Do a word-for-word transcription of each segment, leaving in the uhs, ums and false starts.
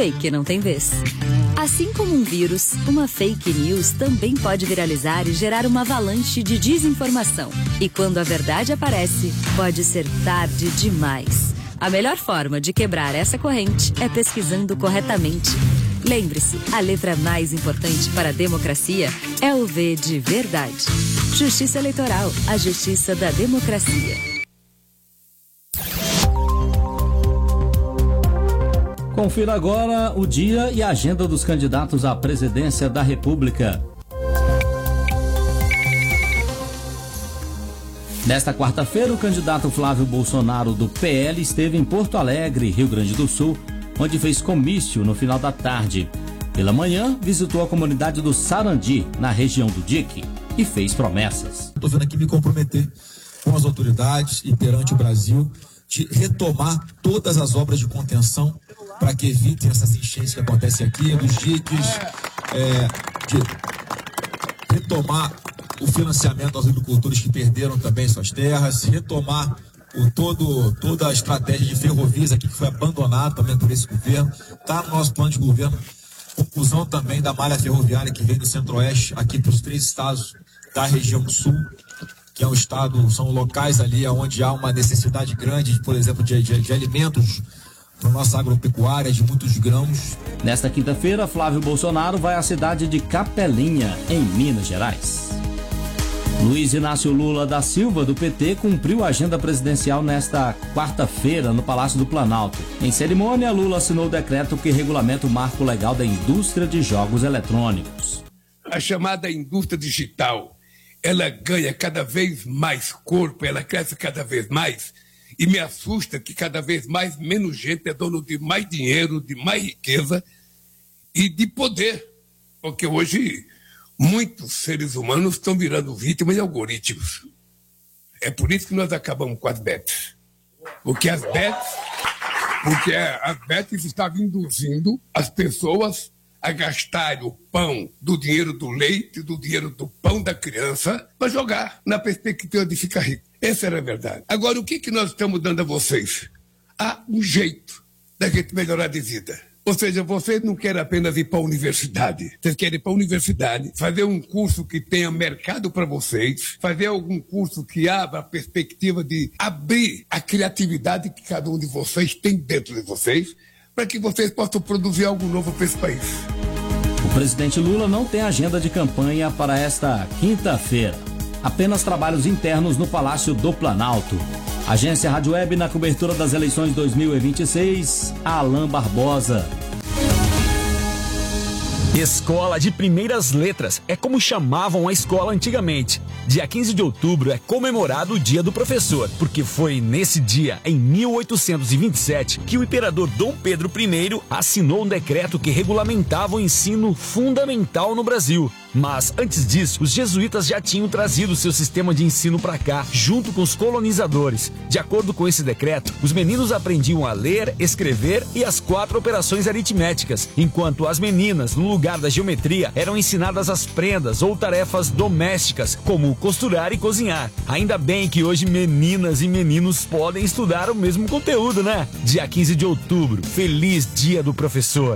fake não tem vez. Assim como um vírus, uma fake news também pode viralizar e gerar uma avalanche de desinformação. E quando a verdade aparece, pode ser tarde demais. A melhor forma de quebrar essa corrente é pesquisando corretamente. Lembre-se, a letra mais importante para a democracia é o V de verdade. Justiça Eleitoral, a justiça da democracia. Confira agora o dia e a agenda dos candidatos à presidência da República. Nesta quarta-feira, o candidato Flávio Bolsonaro do P L esteve em Porto Alegre, Rio Grande do Sul, onde fez comício no final da tarde. Pela manhã, visitou a comunidade do Sarandi, na região do Dique, e fez promessas. Estou vendo aqui me comprometer com as autoridades e perante o Brasil de retomar todas as obras de contenção para que evitem essas enchentes que acontecem aqui, dos diques, é, de retomar o financiamento aos agricultores que perderam também suas terras, retomar o todo, toda a estratégia de ferrovias aqui que foi abandonada também por esse governo, está no nosso plano de governo, conclusão também da malha ferroviária que vem do Centro-Oeste aqui para os três estados da região sul, que é um estado, são locais ali onde há uma necessidade grande, por exemplo, de, de, de alimentos para a nossa agropecuária, de muitos grãos. Nesta quinta-feira, Flávio Bolsonaro vai à cidade de Capelinha, em Minas Gerais. Luiz Inácio Lula da Silva, do P T, cumpriu a agenda presidencial nesta quarta-feira no Palácio do Planalto. Em cerimônia, Lula assinou o decreto que regulamenta o marco legal da indústria de jogos eletrônicos. A chamada indústria digital, ela ganha cada vez mais corpo, ela cresce cada vez mais, e me assusta que cada vez mais menos gente é dono de mais dinheiro, de mais riqueza e de poder, porque hoje muitos seres humanos estão virando vítimas de algoritmos. É por isso que nós acabamos com as bets. Porque as bets, porque as bets estavam induzindo as pessoas a gastarem o pão do dinheiro do leite, do dinheiro do pão da criança, para jogar na perspectiva de ficar rico. Essa era a verdade. Agora, o que, que nós estamos dando a vocês? Há um jeito da gente melhorar de vida. Ou seja, vocês não querem apenas ir para a universidade. Vocês querem ir para a universidade, fazer um curso que tenha mercado para vocês, fazer algum curso que abra a perspectiva de abrir a criatividade que cada um de vocês tem dentro de vocês, para que vocês possam produzir algo novo para esse país. O presidente Lula não tem agenda de campanha para esta quinta-feira. Apenas trabalhos internos no Palácio do Planalto. Agência Rádio Web na cobertura das eleições dois mil e vinte e seis, Alain Barbosa. Escola de Primeiras Letras é como chamavam a escola antigamente. Dia quinze de outubro é comemorado o Dia do Professor, porque foi nesse dia, em mil oitocentos e vinte e sete, que o imperador Dom Pedro I assinou um decreto que regulamentava o ensino fundamental no Brasil. Mas, antes disso, os jesuítas já tinham trazido seu sistema de ensino para cá, junto com os colonizadores. De acordo com esse decreto, os meninos aprendiam a ler, escrever e as quatro operações aritméticas, enquanto as meninas, no lugar da geometria, eram ensinadas as prendas ou tarefas domésticas, como costurar e cozinhar. Ainda bem que hoje meninas e meninos podem estudar o mesmo conteúdo, né? Dia quinze de outubro, feliz Dia do Professor.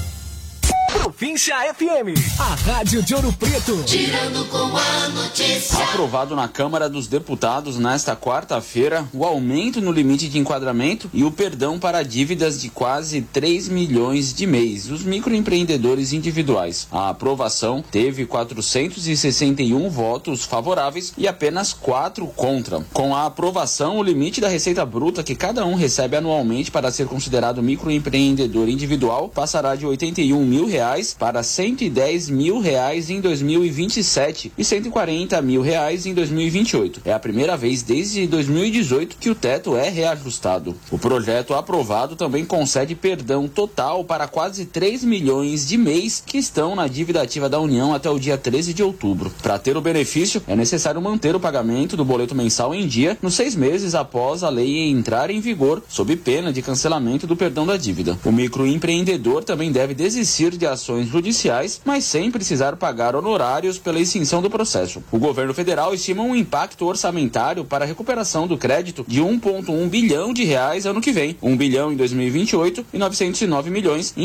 Província F M, a rádio de Ouro Preto. Girando com a notícia. Aprovado na Câmara dos Deputados nesta quarta-feira o aumento no limite de enquadramento e o perdão para dívidas de quase três milhões de mês dos microempreendedores individuais. A aprovação teve quatrocentos e sessenta e um votos favoráveis e apenas quatro contra. Com a aprovação, o limite da receita bruta que cada um recebe anualmente para ser considerado microempreendedor individual passará de oitenta e um mil reais para cento e dez mil reais em dois mil e vinte e sete e cento e quarenta mil reais em dois mil e vinte e oito. É a primeira vez desde dois mil e dezoito que o teto é reajustado. O projeto aprovado também concede perdão total para quase três milhões de mês que estão na dívida ativa da União até o dia treze de outubro. Para ter o benefício, é necessário manter o pagamento do boleto mensal em dia nos seis meses após a lei entrar em vigor, sob pena de cancelamento do perdão da dívida. O microempreendedor também deve desistir de ações judiciais, mas sem precisar pagar honorários pela extinção do processo. O governo federal estima um impacto orçamentário para a recuperação do crédito de um vírgula um bilhão de reais ano que vem, um bilhão em dois mil e vinte e oito e novecentos e nove milhões em